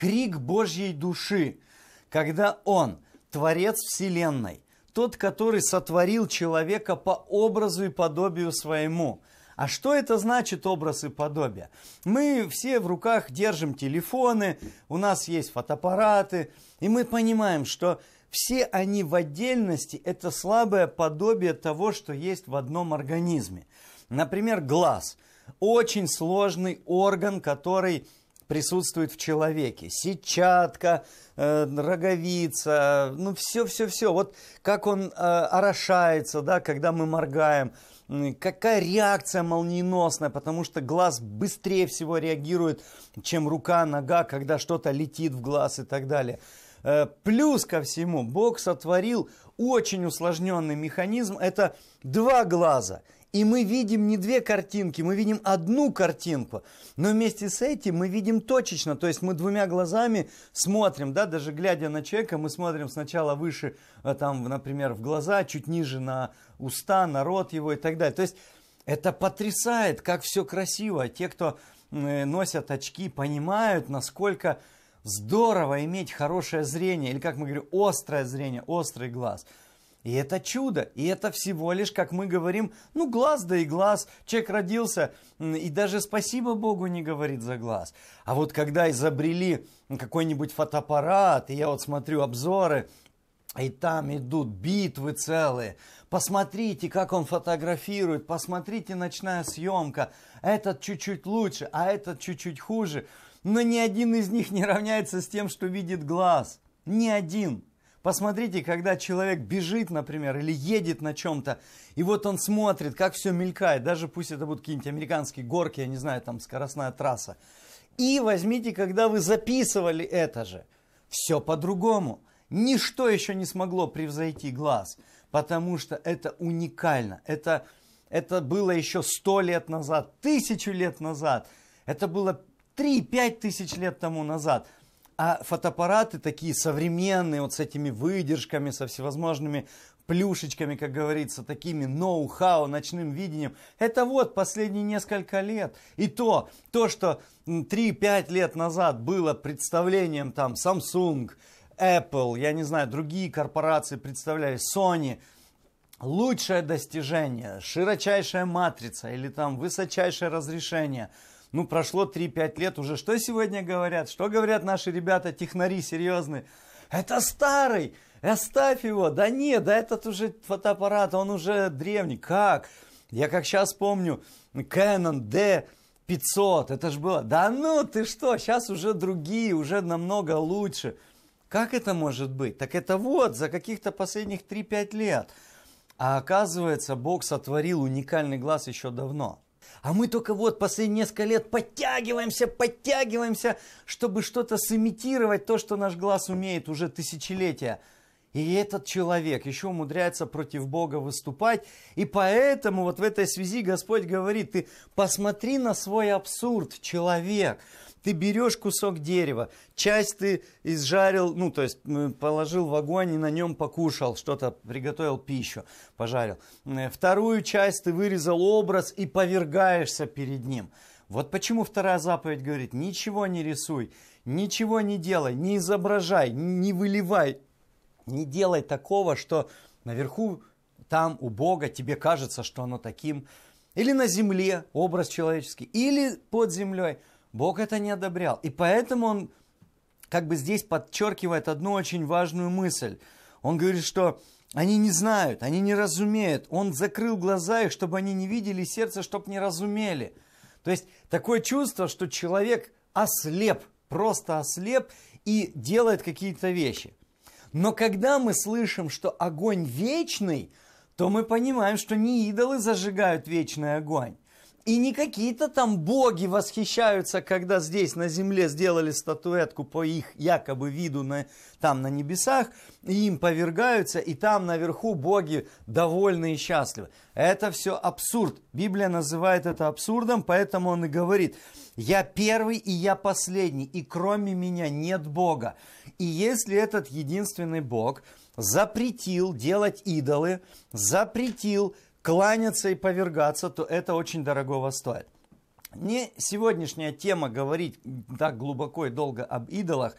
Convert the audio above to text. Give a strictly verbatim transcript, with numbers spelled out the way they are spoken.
крик Божьей души, когда Он, Творец Вселенной, тот, который сотворил человека по образу и подобию своему. А что это значит образ и подобие? Мы все в руках держим телефоны, у нас есть фотоаппараты, и мы понимаем, что все они в отдельности – это слабое подобие того, что есть в одном организме. Например, глаз – очень сложный орган, который присутствует в человеке. Сетчатка, э, роговица, ну все-все-все. Вот как он э, орошается, да, когда мы моргаем. Какая реакция молниеносная, потому что глаз быстрее всего реагирует, чем рука, нога, когда что-то летит в глаз и так далее. Плюс ко всему, Бог сотворил очень усложненный механизм, это два глаза. И мы видим не две картинки, мы видим одну картинку. Но вместе с этим мы видим точечно. То есть мы двумя глазами смотрим, да, даже глядя на человека, мы смотрим сначала выше, там, например, в глаза, чуть ниже на уста, на рот его и так далее. То есть это потрясает, как все красиво. Те, кто носят очки, понимают, насколько здорово иметь хорошее зрение. Или, как мы говорим, острое зрение, острый глаз. И это чудо, и это всего лишь, как мы говорим, ну глаз да и глаз. Человек родился и даже спасибо Богу не говорит за глаз. А вот когда изобрели какой-нибудь фотоаппарат, и я вот смотрю обзоры, и там идут битвы целые. Посмотрите, как он фотографирует, посмотрите, ночная съемка. Этот чуть-чуть лучше, а этот чуть-чуть хуже. Но ни один из них не равняется с тем, что видит глаз. Ни один. Посмотрите, когда человек бежит, например, или едет на чем-то, и вот он смотрит, как все мелькает, даже пусть это будут какие-нибудь американские горки, я не знаю, там скоростная трасса. И возьмите, когда вы записывали это же, все по-другому. Ничто еще не смогло превзойти глаз, потому что это уникально. Это, это было еще сто лет назад, тысячу лет назад, это было три-пять тысяч лет тому назад. А фотоаппараты такие современные, вот с этими выдержками, со всевозможными плюшечками, как говорится, такими ноу-хау, ночным видением. Это вот последние несколько лет. И то, то что три-пять лет назад было представлением там Samsung, Apple, я не знаю, другие корпорации представляли, Sony, лучшее достижение, широчайшая матрица или там высочайшее разрешение. Ну, прошло три-пять лет уже. Что сегодня говорят? Что говорят наши ребята, технари серьезные? Это старый, оставь его. Да нет, да этот уже фотоаппарат, он уже древний. Как? Я как сейчас помню, Canon ди пятьсот, это же было. Да ну ты что, сейчас уже другие, уже намного лучше. Как это может быть? Так это вот за каких-то последних три-пять лет. А оказывается, Бог сотворил уникальный глаз еще давно. А мы только вот последние несколько лет подтягиваемся, подтягиваемся, чтобы что-то сымитировать, то, что наш глаз умеет уже тысячелетия. И этот человек еще умудряется против Бога выступать. И поэтому вот в этой связи Господь говорит, ты посмотри на свой абсурд, человек. Ты берешь кусок дерева, часть ты изжарил, ну то есть положил в огонь и на нем покушал, что-то приготовил пищу, пожарил. Вторую часть ты вырезал образ и повергаешься перед ним. Вот почему вторая заповедь говорит, ничего не рисуй, ничего не делай, не изображай, не выливай, не делай такого, что наверху, там у Бога тебе кажется, что оно таким. Или на земле образ человеческий, или под землей. Бог это не одобрял. И поэтому он как бы здесь подчеркивает одну очень важную мысль. Он говорит, что они не знают, они не разумеют. Он закрыл глаза их, чтобы они не видели, сердце, чтобы не разумели. То есть такое чувство, что человек ослеп, просто ослеп и делает какие-то вещи. Но когда мы слышим, что огонь вечный, то мы понимаем, что не идолы зажигают вечный огонь. И не какие-то там боги восхищаются, когда здесь на земле сделали статуэтку по их якобы виду на, там на небесах, и им повергаются, и там наверху боги довольны и счастливы. Это все абсурд. Библия называет это абсурдом, поэтому он и говорит, я первый и я последний, и кроме меня нет Бога. И если этот единственный Бог запретил делать идолы, запретил кланяться и повергаться, то это очень дорогого стоит. Не сегодняшняя тема говорить так глубоко и долго об идолах,